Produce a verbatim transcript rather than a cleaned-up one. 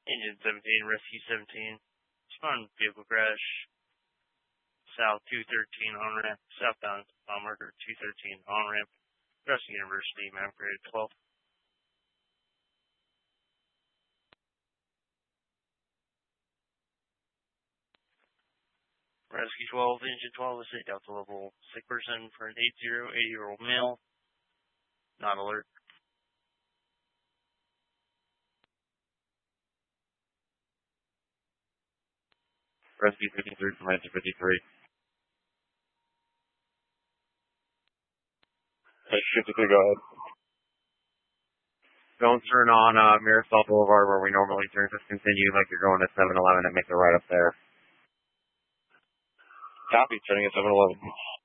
Engine seventeen, Rescue seventeen. Spawn vehicle crash. South two thirteen on ramp. Southbound mile marker two thirteen on ramp. Rescue University, map grade twelve. Rescue twelve, engine twelve is hit Delta level. Sick person for an eight zero, eighty year old male. Not alert. Rescue fifty-three from engine fifty-three. Hey, fifty-three, go ahead. Don't turn on uh, Marisol Boulevard where we normally turn. Just continue like you're going to seven eleven and make the right up there. Copy, turning at seven eleven.